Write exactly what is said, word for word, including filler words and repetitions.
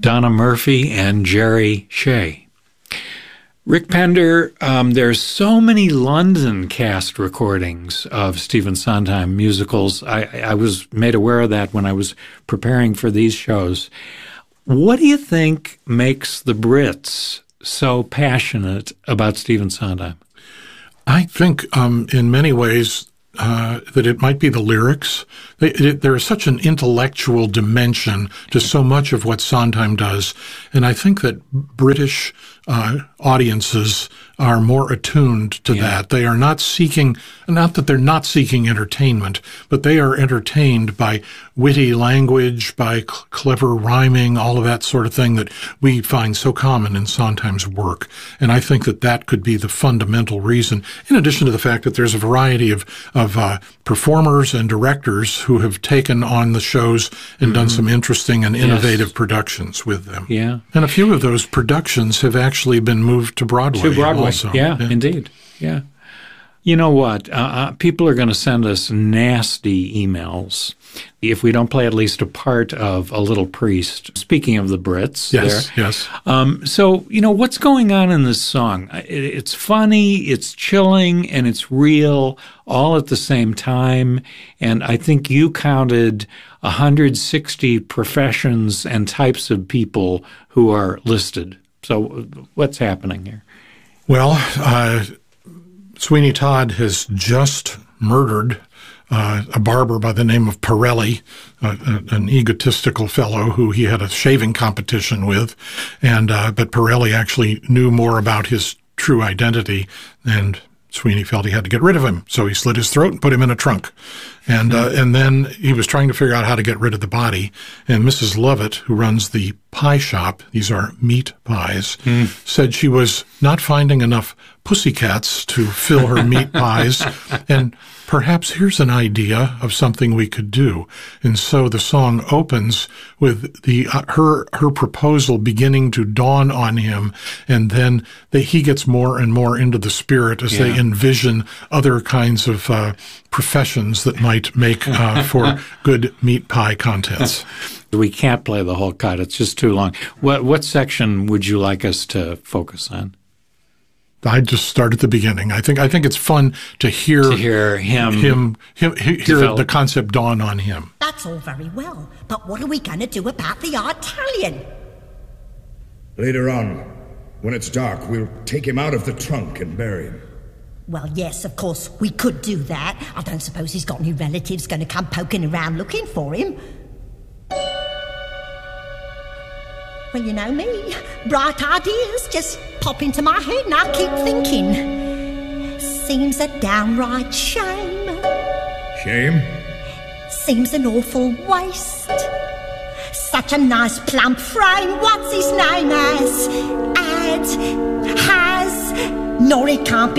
Donna Murphy and Jerry Shea. Rick Pender, um, there's so many London cast recordings of Stephen Sondheim musicals. I, I was made aware of that when I was preparing for these shows. What do you think makes the Brits so passionate about Stephen Sondheim? I think um, in many ways uh, that it might be the lyrics. They, it, there is such an intellectual dimension to so much of what Sondheim does. And I think that British uh, audiences are more attuned to yeah. that. They are not seeking, not that they're not seeking entertainment, but they are entertained by witty language, by cl- clever rhyming, all of that sort of thing that we find so common in Sondheim's work. And I think that that could be the fundamental reason, in addition to the fact that there's a variety of, of uh, performers and directors who have taken on the shows and mm-hmm. done some interesting and innovative yes. productions with them. Yeah. And a few of those productions have actually been moved to Broadway. To Broadway, also. Yeah, yeah, indeed. Yeah. You know what? Uh, uh, people are going to send us nasty emails if we don't play at least a part of A Little Priest. Speaking of the Brits. Yes, there. yes. Um, so, you know, what's going on in this song? It, it's funny, it's chilling, and it's real all at the same time. And I think you counted one hundred sixty professions and types of people who are listed. So what's happening here? Well, uh, Sweeney Todd has just murdered uh, a barber by the name of Pirelli, uh, an egotistical fellow who he had a shaving competition with, and uh, but Pirelli actually knew more about his true identity, and Sweeney felt he had to get rid of him, so he slit his throat and put him in a trunk. And uh, and then he was trying to figure out how to get rid of the body. And Missus Lovett, who runs the pie shop, these are meat pies, mm. said she was not finding enough pussycats to fill her meat pies. And perhaps here's an idea of something we could do. And so the song opens with the uh, her her proposal beginning to dawn on him, and then they, he gets more and more into the spirit as yeah. they envision other kinds of uh, professions that might make uh, for good meat pie contests. We can't play the whole cut. It's just too long. What what section would you like us to focus on? I just start at the beginning. I think I think it's fun to hear to hear him him, him he, hear develop. the concept dawn on him. That's all very well, but what are we going to do about the Italian? Later on, when it's dark, we'll take him out of the trunk and bury him. Well, yes, of course, we could do that. I don't suppose he's got any relatives going to come poking around looking for him. Well, you know me. Bright ideas just pop into my head and I keep thinking. Seems a downright shame. Shame? Seems an awful waste. Such a nice plump frame. What's his name as? Ad, has, nor it can't be